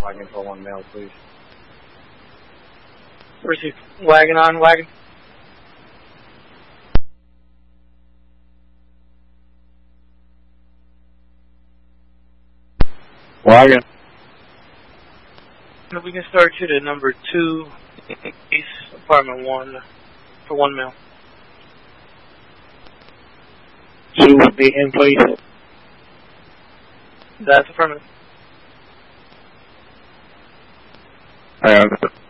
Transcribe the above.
Wagon for 1 male, please. Receive. Wagon on, wagon. Wagon. We can start you to number 2, East Apartment 1 for 1 male. 2 would be in, please. That's affirmative. I have it.